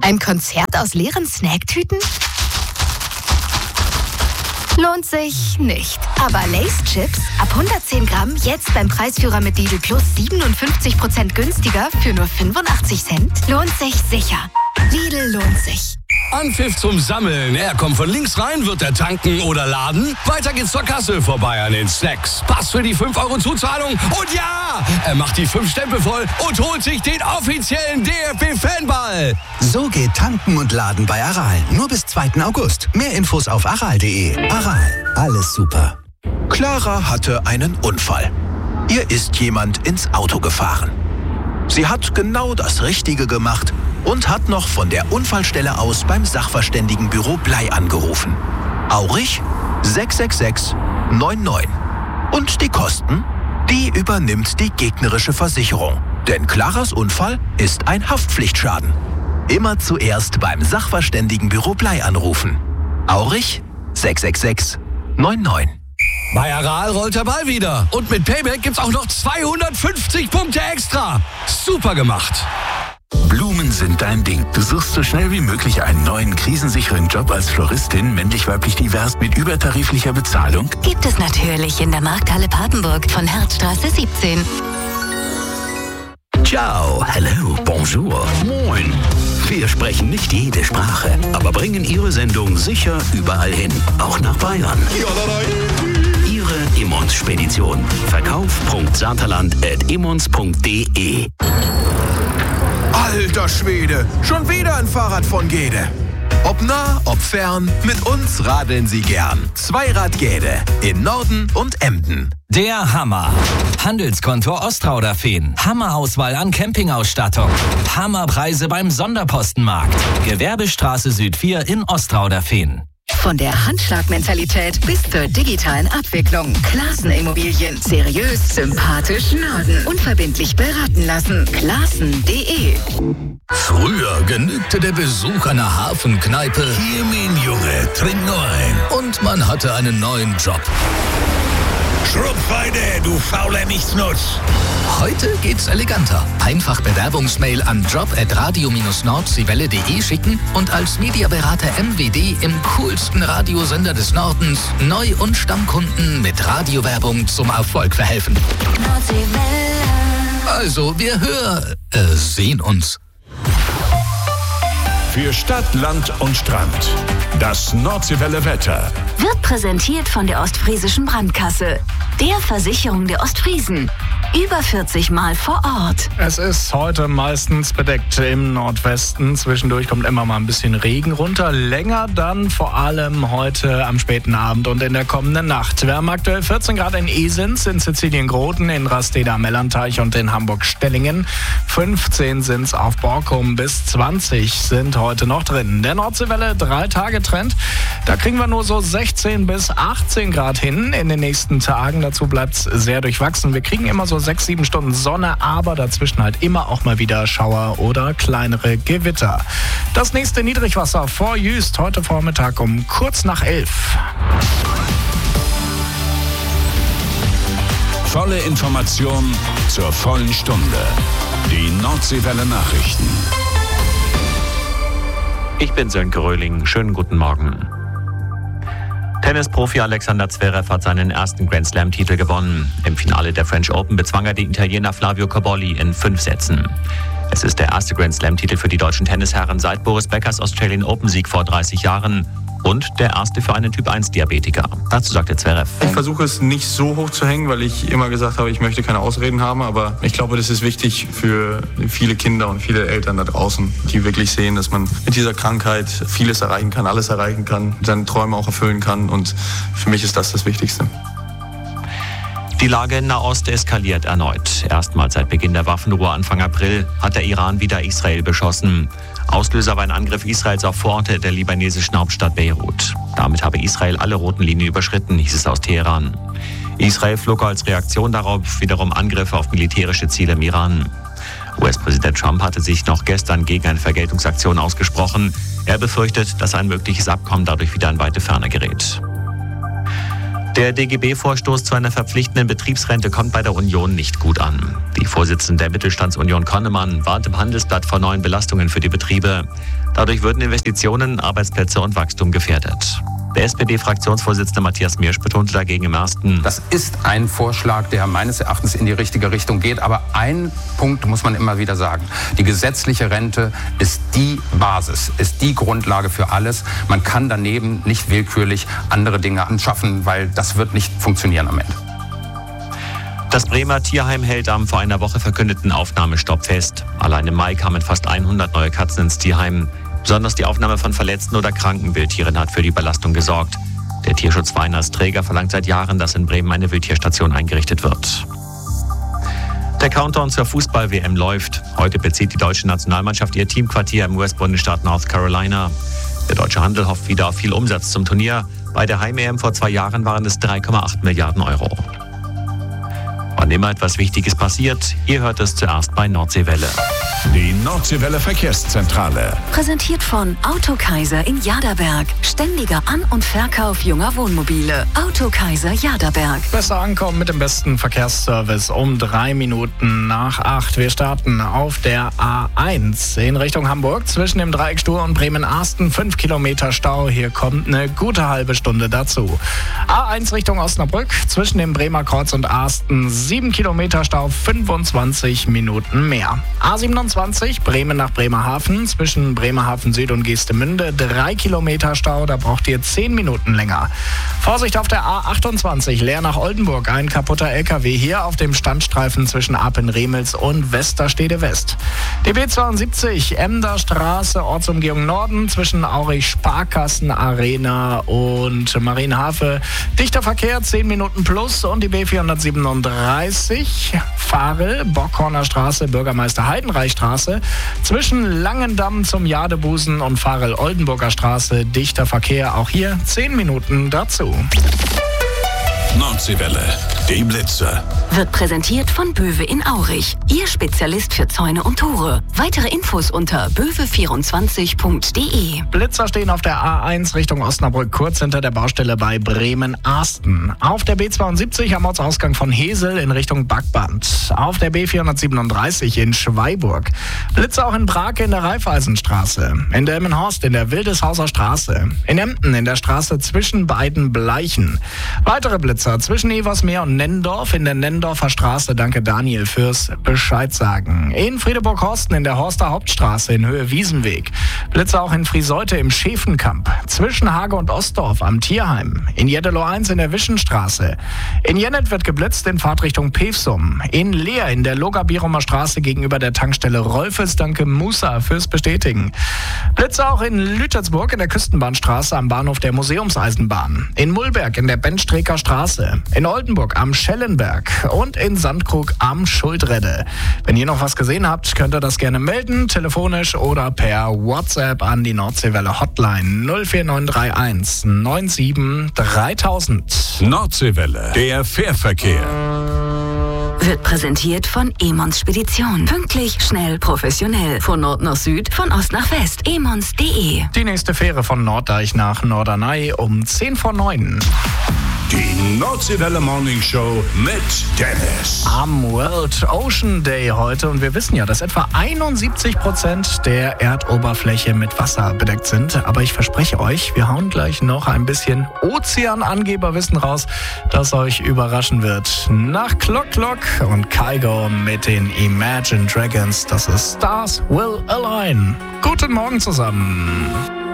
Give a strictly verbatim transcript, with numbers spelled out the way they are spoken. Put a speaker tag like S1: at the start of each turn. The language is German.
S1: Ein Konzert aus leeren Snacktüten? Lohnt sich nicht. Aber Lay's Chips ab hundertzehn Gramm jetzt beim Preisführer mit Lidl Plus siebenundfünfzig Prozent günstiger für nur fünfundachtzig Cent. Lohnt sich sicher. Lidl lohnt sich.
S2: Anpfiff zum Sammeln. Er kommt von links rein, wird er tanken oder laden. Weiter geht's zur Kasse vorbei an den Snacks. Pass für die fünf Euro Zuzahlung. Und ja, er macht die fünf Stempel voll und holt sich den offiziellen D F B-Fanball.
S3: So geht Tanken und Laden bei Aral. Nur bis zweiten August. Mehr Infos auf aral punkt de. Aral, alles super.
S4: Clara hatte einen Unfall. Ihr ist jemand ins Auto gefahren. Sie hat genau das Richtige gemacht und hat noch von der Unfallstelle aus beim Sachverständigenbüro Blei angerufen. Aurich sechs sechs sechs neun neun. Und die Kosten? Die übernimmt die gegnerische Versicherung. Denn Claras Unfall ist ein Haftpflichtschaden. Immer zuerst beim Sachverständigenbüro Blei anrufen. Aurich sechs sechs sechs neun neun.
S2: Bei Aral rollt der Ball wieder. Und mit Payback gibt's auch noch zweihundertfünfzig Punkte extra. Super gemacht.
S3: Blumen sind dein Ding. Du suchst so schnell wie möglich einen neuen krisensicheren Job als Floristin, männlich-weiblich divers mit übertariflicher Bezahlung?
S1: Gibt es natürlich in der Markthalle Papenburg von Herzstraße siebzehn.
S3: Ciao, hello, bonjour, moin. Wir sprechen nicht jede Sprache, aber bringen Ihre Sendung sicher überall hin, auch nach Bayern. Ihre Immons-Spedition. Verkauf.saterland at immons punkt de.
S4: Alter Schwede, schon wieder ein Fahrrad von Gede. Ob nah, ob fern, mit uns radeln Sie gern. Zweirad Gede in Norden und Emden.
S5: Der Hammer. Handelskonto Ostrauderfehn. Hammerauswahl an Campingausstattung. Hammerpreise beim Sonderpostenmarkt. Gewerbestraße Süd vier in Ostrauderfehn.
S1: Von der Handschlagmentalität bis zur digitalen Abwicklung. Klassen Immobilien. Seriös, sympathisch, Norden. Unverbindlich beraten lassen. Klassen punkt de.
S2: Früher genügte der Besuch einer Hafenkneipe. Hier, mein Junge, trink nur ein. Und man hatte einen neuen Job.
S6: Schrumpfeide, du fauler Nichtsnutz.
S2: Heute geht's eleganter. Einfach Bewerbungsmail an job at radio Bindestrich nordseewelle punkt de schicken und als Mediaberater M W D im coolsten Radiosender des Nordens Neu- und Stammkunden mit Radiowerbung zum Erfolg verhelfen. Also, wir hören, äh, sehen uns.
S6: Für Stadt, Land und Strand. Das Nordseewelle Wetter.
S1: Wird präsentiert von der Ostfriesischen Brandkasse. Der Versicherung der Ostfriesen. Über vierzig Mal vor Ort.
S7: Es ist heute meistens bedeckt im Nordwesten. Zwischendurch kommt immer mal ein bisschen Regen runter. Länger dann vor allem heute am späten Abend und in der kommenden Nacht. Wir haben aktuell vierzehn Grad in Esens, in Sizilien-Groten, in Rasteda am Mellernteich und in Hamburg-Stellingen. fünfzehn sind es auf Borkum, bis zwanzig sind heute noch drin. Der Nordseewelle drei-Tage-Trend. Da kriegen wir nur so sechzehn bis achtzehn Grad hin in den nächsten Tagen. Dazu bleibt es sehr durchwachsen. Wir kriegen immer so sechs, sieben Stunden Sonne, aber dazwischen halt immer auch mal wieder Schauer oder kleinere Gewitter. Das nächste Niedrigwasser vor Jüst heute Vormittag um kurz nach elf.
S6: Volle Information zur vollen Stunde. Die Nordseewelle Nachrichten.
S8: Ich bin Sönke Röhling. Schönen guten Morgen. Tennisprofi Alexander Zverev hat seinen ersten Grand Slam-Titel gewonnen. Im Finale der French Open bezwang er den Italiener Flavio Cobolli in fünf Sätzen. Es ist der erste Grand Slam-Titel für die deutschen Tennisherren seit Boris Beckers Australian Open-Sieg vor dreißig Jahren. Und der erste für einen Typ eins Diabetiker. Dazu sagte Zverev:
S9: Ich versuche es nicht so hoch zu hängen, weil ich immer gesagt habe, ich möchte keine Ausreden haben. Aber ich glaube, das ist wichtig für viele Kinder und viele Eltern da draußen, die wirklich sehen, dass man mit dieser Krankheit vieles erreichen kann, alles erreichen kann, seine Träume auch erfüllen kann. Und für mich ist das das Wichtigste.
S8: Die Lage in Nahost eskaliert erneut. Erstmals seit Beginn der Waffenruhe Anfang April hat der Iran wieder Israel beschossen. Auslöser war ein Angriff Israels auf Vororte der libanesischen Hauptstadt Beirut. Damit habe Israel alle roten Linien überschritten, hieß es aus Teheran. Israel flog als Reaktion darauf wiederum Angriffe auf militärische Ziele im Iran. U S-Präsident Trump hatte sich noch gestern gegen eine Vergeltungsaktion ausgesprochen. Er befürchtet, dass ein mögliches Abkommen dadurch wieder in weite Ferne gerät. Der D G B-Vorstoß zu einer verpflichtenden Betriebsrente kommt bei der Union nicht gut an. Die Vorsitzende der Mittelstandsunion Konnemann warnt im Handelsblatt vor neuen Belastungen für die Betriebe. Dadurch würden Investitionen, Arbeitsplätze und Wachstum gefährdet. Der S P D-Fraktionsvorsitzende Matthias Mirsch betonte dagegen im ersten:
S10: Das ist ein Vorschlag, der meines Erachtens in die richtige Richtung geht. Aber ein Punkt muss man immer wieder sagen. Die gesetzliche Rente ist die Basis, ist die Grundlage für alles. Man kann daneben nicht willkürlich andere Dinge anschaffen, weil das wird nicht funktionieren am Ende.
S8: Das Bremer Tierheim hält am vor einer Woche verkündeten Aufnahmestopp fest. Allein im Mai kamen fast hundert neue Katzen ins Tierheim. Besonders die Aufnahme von verletzten oder kranken Wildtieren hat für die Belastung gesorgt. Der Tierschutzverein als Träger verlangt seit Jahren, dass in Bremen eine Wildtierstation eingerichtet wird. Der Countdown zur Fußball-W M läuft. Heute bezieht die deutsche Nationalmannschaft ihr Teamquartier im U S-Bundesstaat North Carolina. Der deutsche Handel hofft wieder auf viel Umsatz zum Turnier. Bei der Heim-E M vor zwei Jahren waren es drei Komma acht Milliarden Euro. Wann immer etwas Wichtiges passiert, ihr hört es zuerst bei Nordseewelle.
S6: Die Nordseewelle Verkehrszentrale.
S11: Präsentiert von Autokaiser in Jaderberg. Ständiger An- und Verkauf junger Wohnmobile. Autokaiser Jaderberg.
S7: Besser ankommen mit dem besten Verkehrsservice um drei Minuten nach acht. Wir starten auf der A eins in Richtung Hamburg zwischen dem Dreieck Stur und Bremen-Arsten. Fünf Kilometer Stau. Hier kommt eine gute halbe Stunde dazu. A eins Richtung Osnabrück zwischen dem Bremer Kreuz und Arsten. Sieben Kilometer Stau, fünfundzwanzig Minuten mehr. A siebenundzwanzig Bremen nach Bremerhaven zwischen Bremerhaven Süd und Geestemünde. Drei Kilometer Stau, da braucht ihr zehn Minuten länger. Vorsicht auf der A achtundzwanzig Leer nach Oldenburg. Ein kaputter L K W hier auf dem Standstreifen zwischen Apen-Remels und Westerstede West. Die B zweiundsiebzig Emder Straße, Ortsumgehung Norden zwischen Aurich Sparkassen Arena und Marienhafe. Dichter Verkehr, zehn Minuten plus. Und die B vierhundertsiebenunddreißig Farel, Bockhorner Straße, Bürgermeister Heidenreich Straße zwischen Langendamm zum Jadebusen und Farel-Oldenburger Straße. Dichter Verkehr, auch hier zehn Minuten dazu.
S6: Nordseewelle, die Blitze.
S11: Wird präsentiert von Böwe in Aurich. Ihr Spezialist für Zäune und Tore. Weitere Infos unter böwe vierundzwanzig punkt de.
S7: Blitzer stehen auf der A eins Richtung Osnabrück, kurz hinter der Baustelle bei Bremen-Arsten. Auf der B zweiundsiebzig am Ortsausgang von Hesel in Richtung Backband. Auf der B vierhundertsiebenunddreißig in Schweiburg. Blitzer auch in Brake in der Raiffeisenstraße. In Delmenhorst in der Wildeshauser Straße. In Emden in der Straße zwischen beiden Bleichen. Weitere Blitzer zwischen Eversmeer und Nennendorf in der Nennendorfer Straße. Danke Daniel fürs Bescheid sagen. In Friedeburg-Horsten in der Horster Hauptstraße in Höhe Wiesenweg. Blitzer auch in Frieseute im Schäfenkamp. Zwischen Hage und Ostdorf am Tierheim. In Jeddelo eins in der Wischenstraße. In Jennet wird geblitzt in Fahrtrichtung Pevsum. In Leer in der Logabirumer Straße gegenüber der Tankstelle Rolfes. Danke Musa fürs Bestätigen. Blitzer auch in Lütersburg in der Küstenbahnstraße am Bahnhof der Museumseisenbahn. In Mullberg in der Benstreker Straße. In Oldenburg am Schellenberg und in Sandkrug am Schuldredde. Wenn ihr noch was gesehen habt, könnt ihr das gerne melden, telefonisch oder per WhatsApp an die Nordseewelle Hotline null vier neun drei eins neun sieben dreitausend.
S6: Nordseewelle, der Fährverkehr.
S11: Wird präsentiert von Emons Spedition. Pünktlich, schnell, professionell. Von Nord nach Süd, von Ost nach West. emons punkt de.
S7: Die nächste Fähre von Norddeich nach Norderney um zehn vor neun.
S6: Die Nordseewelle Morning Show mit Dennis.
S7: Am World Ocean Day heute. Und wir wissen ja, dass etwa einundsiebzig Prozent der Erdoberfläche mit Wasser bedeckt sind. Aber ich verspreche euch, wir hauen gleich noch ein bisschen Ozeanangeberwissen raus, das euch überraschen wird. Nach Clock Clock und Kygo mit den Imagine Dragons. Das ist Stars Will Align. Guten Morgen zusammen.